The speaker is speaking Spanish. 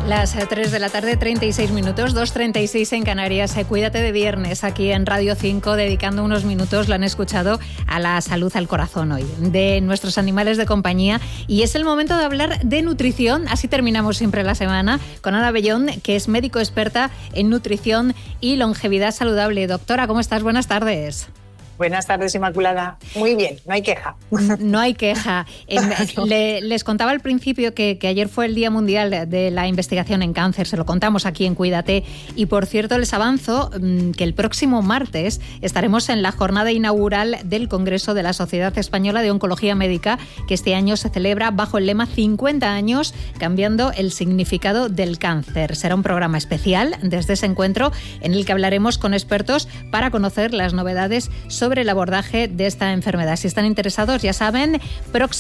Las 3 de la tarde, 36 minutos, 2:36 en Canarias. Cuídate de viernes aquí en Radio 5, dedicando unos minutos, lo han escuchado, a la salud, al corazón hoy, de nuestros animales de compañía. Y es el momento de hablar de nutrición, así terminamos siempre la semana, con Ana Bellón, que es médico experta en nutrición y longevidad saludable. Doctora, ¿cómo estás? Buenas tardes. Buenas tardes, Inmaculada. Muy bien, no hay queja. No hay queja. Les contaba al principio que ayer fue el Día Mundial de la Investigación en Cáncer, se lo contamos aquí en Cuídate. Y por cierto, les avanzo que el próximo martes estaremos en la jornada inaugural del Congreso de la Sociedad Española de Oncología Médica, que este año se celebra bajo el lema 50 años cambiando el significado del cáncer. Será un programa especial desde ese encuentro en el que hablaremos con expertos para conocer las novedades sobre el abordaje de esta enfermedad. Si están interesados, ya saben, próximo